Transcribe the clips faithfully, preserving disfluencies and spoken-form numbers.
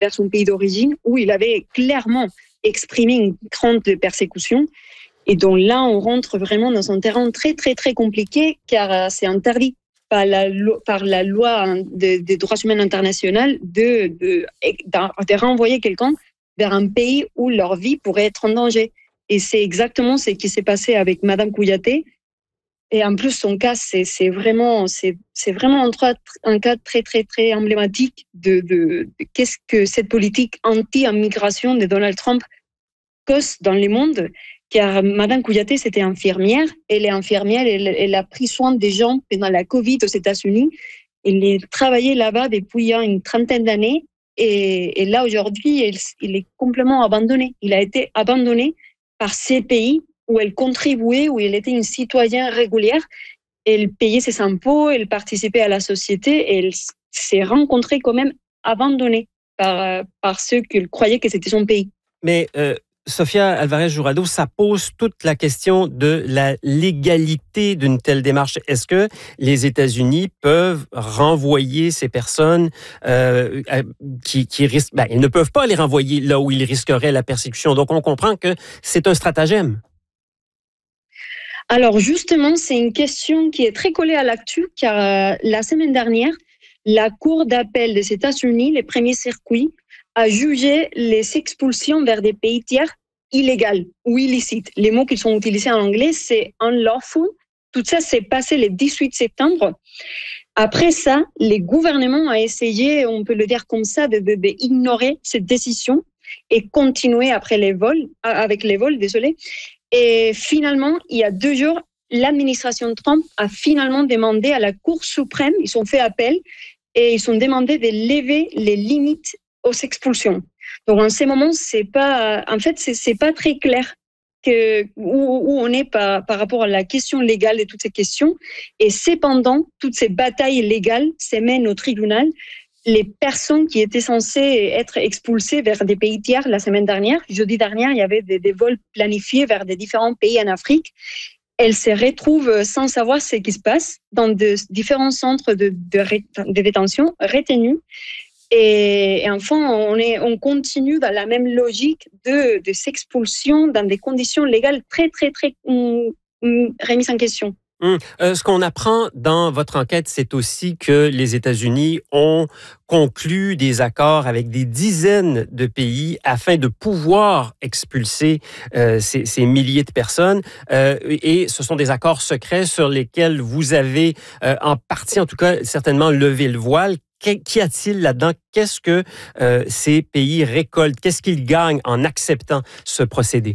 vers son pays d'origine, où il avait clairement exprimé une crainte de persécution. Et donc là, on rentre vraiment dans un terrain très, très, très compliqué, car c'est interdit par la, lo- par la loi des de droits humains internationaux de, de, de renvoyer quelqu'un vers un pays où leur vie pourrait être en danger. Et c'est exactement ce qui s'est passé avec Madame Kouyaté. Et en plus, son cas, c'est, c'est vraiment, c'est, c'est vraiment un, un cas très, très, très emblématique de, de, de qu'est-ce que cette politique anti-immigration de Donald Trump cause dans le monde. Car Madame Kouyaté, c'était infirmière. Elle est infirmière, elle, elle a pris soin des gens pendant la Covid aux États-Unis. Elle a travaillé là-bas depuis une trentaine d'années. Et, et là, aujourd'hui, elle, il est complètement abandonné. Il a été abandonné par ces pays où elle contribuait, où elle était une citoyenne régulière. Elle payait ses impôts, elle participait à la société et elle s'est rencontrée quand même abandonnée par, par ceux qui croyaient que c'était son pays. Mais euh, Sofia Alvarez Jurado, ça pose toute la question de la légalité d'une telle démarche. Est-ce que les États-Unis peuvent renvoyer ces personnes euh, qui, qui risquent... Ben, ils ne peuvent pas les renvoyer là où ils risqueraient la persécution. Donc, on comprend que c'est un stratagème. Alors justement, c'est une question qui est très collée à l'actu, car euh, la semaine dernière, la Cour d'appel des États-Unis, les premiers circuits, a jugé les expulsions vers des pays tiers illégales ou illicites. Les mots qui sont utilisés en anglais, c'est unlawful. Tout ça s'est passé le dix-huit septembre. Après ça, les gouvernements ont essayé, on peut le dire comme ça, de, de, de ignorer cette décision et continuer après les vols, avec les vols, désolé. Et finalement, il y a deux jours, l'administration Trump a finalement demandé à la Cour suprême, ils ont fait appel et ils ont demandé de lever les limites aux expulsions. Donc en ce moment, c'est pas, en fait, c'est, c'est pas très clair que, où, où on est par, par rapport à la question légale de toutes ces questions. Et cependant, toutes ces batailles légales se mènent au tribunal. Les personnes qui étaient censées être expulsées vers des pays tiers la semaine dernière, jeudi dernier, il y avait des, des vols planifiés vers des différents pays en Afrique. Elles se retrouvent sans savoir ce qui se passe dans de différents centres de, de, de détention retenus. Et, et enfin, on, est, on continue dans la même logique de, de s'expulsion dans des conditions légales très, très, très hum, hum, remises en question. Hum. Euh, ce qu'on apprend dans votre enquête, c'est aussi que les États-Unis ont conclu des accords avec des dizaines de pays afin de pouvoir expulser euh, ces, ces milliers de personnes. Euh, et ce sont des accords secrets sur lesquels vous avez, euh, en partie en tout cas, certainement levé le voile. Qu'y a-t-il là-dedans? Qu'est-ce que euh, ces pays récoltent? Qu'est-ce qu'ils gagnent en acceptant ce procédé?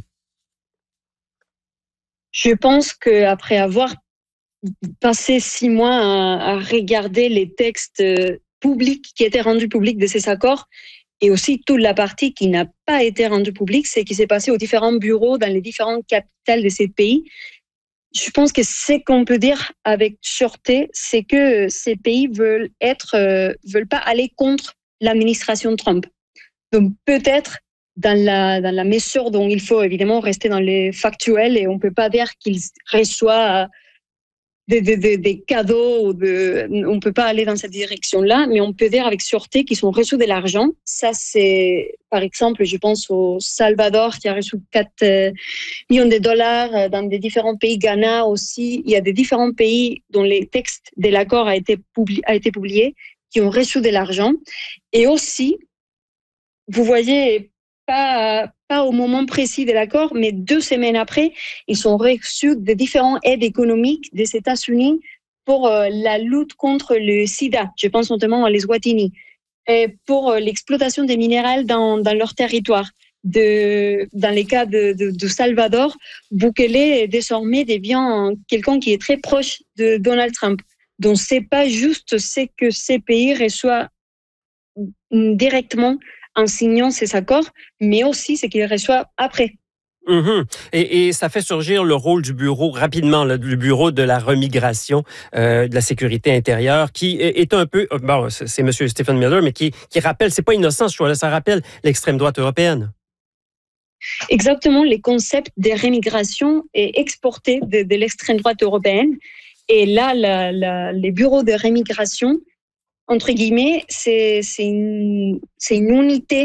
Je pense qu'après avoir passé six mois à, à regarder les textes publics qui étaient rendus publics de ces accords et aussi toute la partie qui n'a pas été rendue publique, c'est ce qui s'est passé aux différents bureaux dans les différentes capitales de ces pays. Je pense que ce qu'on peut dire avec sûreté, c'est que ces pays veulent être, euh, veulent pas aller contre l'administration Trump. Donc peut-être dans la dans la mesure dont il faut évidemment rester dans les factuels et on peut pas dire qu'ils reçoivent des, des, des, des cadeaux, ou de, on peut pas aller dans cette direction-là, mais on peut dire avec sûreté qu'ils ont reçu de l'argent. Ça, c'est, par exemple, je pense au Salvador qui a reçu quatre millions de dollars dans des différents pays, Ghana aussi. Il y a des différents pays dont les textes de l'accord a été publié, a été publié, qui ont reçu de l'argent. Et aussi, vous voyez, pas, pas au moment précis de l'accord, mais deux semaines après, ils ont reçu de différentes aides économiques des États-Unis pour euh, la lutte contre le sida. Je pense notamment à l'Eswatini, et pour euh, l'exploitation des minéraux dans, dans leur territoire. De, dans les cas de, de, de Salvador, Bukele est désormais devient quelqu'un qui est très proche de Donald Trump. Donc, c'est pas juste ce que ces pays reçoivent directement en signant ces accords, mais aussi ce qu'ils reçoivent après. Mm-hmm. Et, et ça fait surgir le rôle du bureau rapidement, le, le bureau de la remigration, euh, de la sécurité intérieure, qui est, est un peu, bon, c'est, c'est M. Stephen Miller, mais qui, qui rappelle, c'est pas innocent ce choix-là, ça rappelle l'extrême droite européenne. Exactement, les concepts de remigration est exporté de, de l'extrême droite européenne. Et là, la, la, les bureaux de remigration entre guillemets, c'est, c'est une, c'est une unité